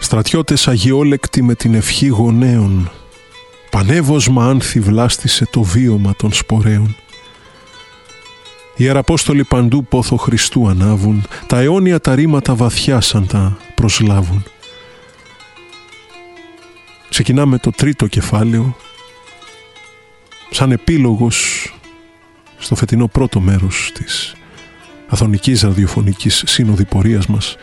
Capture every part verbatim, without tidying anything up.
Στρατιώτες αγιόλεκτοι με την ευχή γονέων, πανεύωσμα άνθη βλάστησε το βίωμα των σπορέων. Οι ιεραπόστολοι παντού πόθο Χριστού ανάβουν, τα αιώνια τα ρήματα βαθιά σαν τα προσλάβουν. Ξεκινάμε το τρίτο κεφάλαιο, σαν επίλογος στο φετινό πρώτο μέρος της αθωνικής ραδιοφωνικής συνοδοιπορίας μας.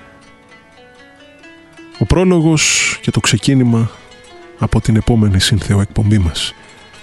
Ο πρόλογος και το ξεκίνημα από την επόμενη συνθεό εκπομπή μας.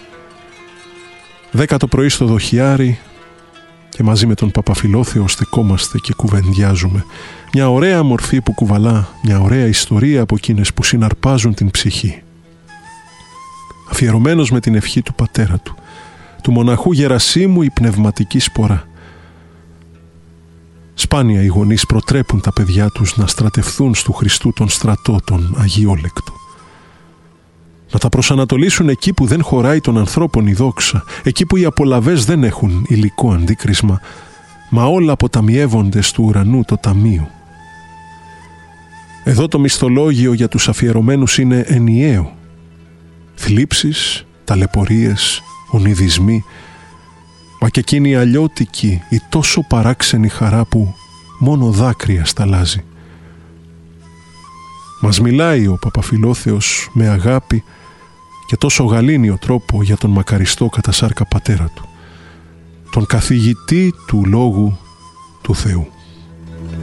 Δέκα το πρωί στο Δοχιάρι και μαζί με τον Παπαφιλόθεο στεκόμαστε και κουβεντιάζουμε. Μια ωραία μορφή που κουβαλά, μια ωραία ιστορία από εκείνες που συναρπάζουν την ψυχή. Αφιερωμένος με την ευχή του πατέρα του, του μοναχού Γερασίμου η πνευματική σπορά. Σπάνια οι γονείς προτρέπουν τα παιδιά τους να στρατευθούν στου Χριστού τον στρατό, τον αγιόλεκτο. Να τα προσανατολίσουν εκεί που δεν χωράει των ανθρώπων η δόξα, εκεί που οι απολαβές δεν έχουν υλικό αντίκρισμα, μα όλα αποταμιεύονται του ουρανού το ταμείο. Εδώ το μισθολόγιο για τους αφιερωμένους είναι ενιαίο. Θλίψεις, ταλαιπωρίες, ονειδισμοί, μα και εκείνη η αλλιώτικη, η τόσο παράξενη χαρά που μόνο δάκρυα σταλάζει. Μας μιλάει ο Παπαφιλόθεος με αγάπη και τόσο γαλήνιο τρόπο για τον μακαριστό κατά σάρκα πατέρα του, τον καθηγητή του Λόγου του Θεού.